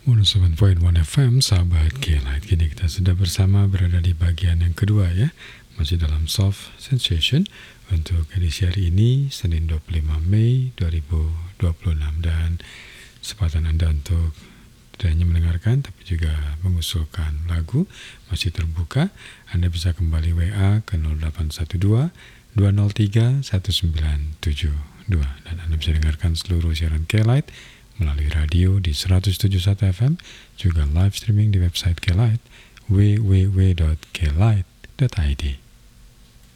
107.1 FM, sahabat K-Light. Kini kita sudah bersama berada di bagian yang kedua ya, masih dalam Soft Sensation untuk edisi hari ini, Senin 25 Mei 2026. Dan kesempatan Anda untuk tidak hanya mendengarkan, tapi juga mengusulkan lagu masih terbuka. Anda bisa kembali WA ke 0812 203 1972. Dan Anda bisa dengarkan seluruh siaran K-Light melalui radio di 107.1 FM, juga live streaming di website K-Light, www.klight.id.